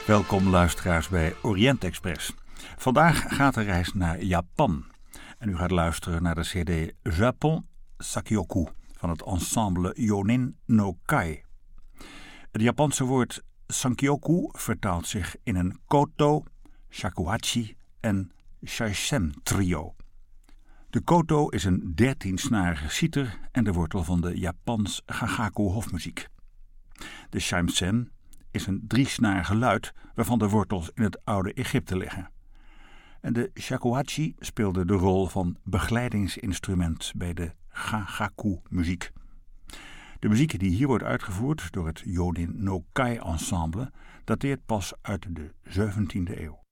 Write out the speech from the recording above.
Welkom luisteraars bij Orient Express. Vandaag gaat de reis naar Japan. En u gaat luisteren naar de cd Japon Sakyoku van het ensemble Yonin no Kai. Het Japanse woord Sankyoku vertaalt zich in een koto, shakuhachi en shaisem trio. De koto is een 13-snarige citer en de wortel van de Japans gagaku hofmuziek. De shaisem is een 3-snarige luid waarvan de wortels in het oude Egypte liggen. En de shakuhachi speelde de rol van begeleidingsinstrument bij de gagaku-muziek. De muziek die hier wordt uitgevoerd door het Yonin no Kai ensemble dateert pas uit de 17e eeuw.